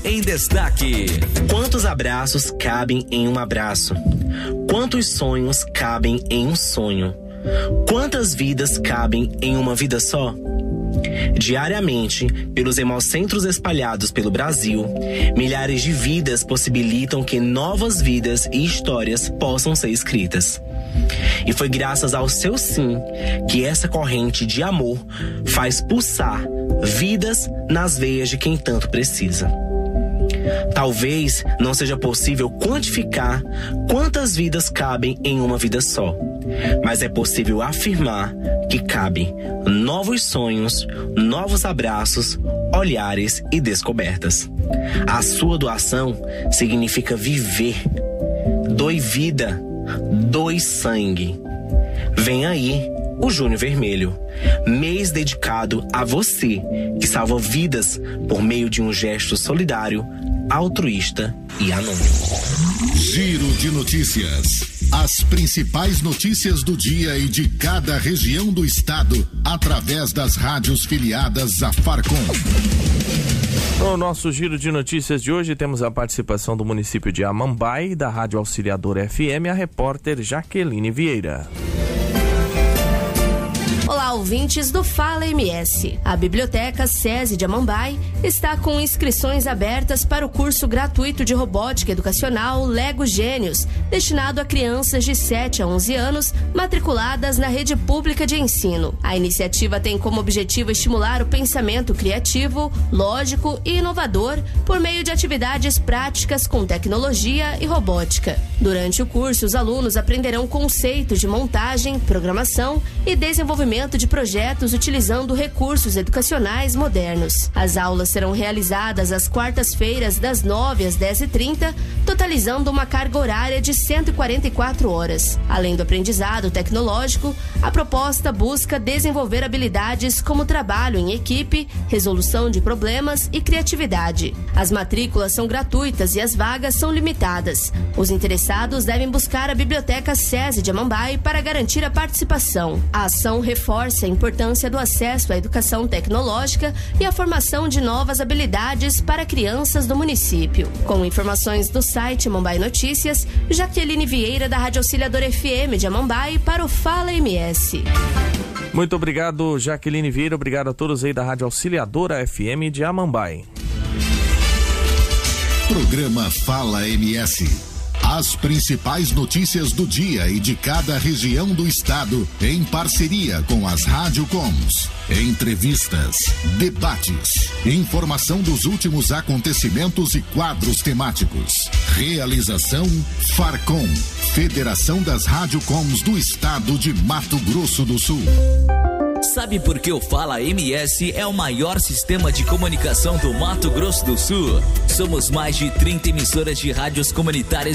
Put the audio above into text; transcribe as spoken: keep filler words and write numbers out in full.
em destaque. Quantos abraços cabem em um abraço? Quantos sonhos cabem em um sonho? Quantas vidas cabem em uma vida só? Diariamente, pelos hemocentros espalhados pelo Brasil, milhares de vidas possibilitam que novas vidas e histórias possam ser escritas. E foi graças ao seu sim que essa corrente de amor faz pulsar vidas nas veias de quem tanto precisa. Talvez não seja possível quantificar quantas vidas cabem em uma vida só, mas é possível afirmar que cabem novos sonhos, novos abraços, olhares e descobertas. A sua doação significa viver. Doe vida, doe sangue. Vem aí o Junho Vermelho, mês dedicado a você que salva vidas por meio de um gesto solidário, altruísta e anônimo. Giro de notícias. As principais notícias do dia e de cada região do estado, através das rádios filiadas à Farcom. No nosso giro de notícias de hoje, temos a participação do município de Amambai, da Rádio Auxiliadora F M, a repórter Jaqueline Vieira. Olá, ouvintes do Fala M S. A Biblioteca SESI de Amambai está com inscrições abertas para o curso gratuito de robótica educacional Lego Gênios, destinado a crianças de sete a onze anos matriculadas na rede pública de ensino. A iniciativa tem como objetivo estimular o pensamento criativo, lógico e inovador por meio de atividades práticas com tecnologia e robótica. Durante o curso, os alunos aprenderão conceitos de montagem, programação e desenvolvimento de projetos utilizando recursos educacionais modernos. As aulas serão realizadas às quartas-feiras das nove às dez e trinta, totalizando uma carga horária de cento e quarenta e quatro horas. Além do aprendizado tecnológico, a proposta busca desenvolver habilidades como trabalho em equipe, resolução de problemas e criatividade. As matrículas são gratuitas e as vagas são limitadas. Os interessados devem buscar a Biblioteca SESI de Amambai para garantir a participação. A ação reforça a importância do acesso à educação tecnológica e a formação de novas habilidades para crianças do município. Com informações do site Amambai Notícias, Jaqueline Vieira, da Rádio Auxiliadora F M de Amambai, para o Fala M S. Muito obrigado, Jaqueline Vieira. Obrigado a todos aí da Rádio Auxiliadora F M de Amambai. Programa Fala M S. As principais notícias do dia e de cada região do estado, em parceria com as Rádio Coms. Entrevistas, debates, informação dos últimos acontecimentos e quadros temáticos. Realização Farcom, Federação das Rádio Coms do Estado de Mato Grosso do Sul. Sabe por que o Fala M S é o maior sistema de comunicação do Mato Grosso do Sul? Somos mais de trinta emissoras de rádios comunitárias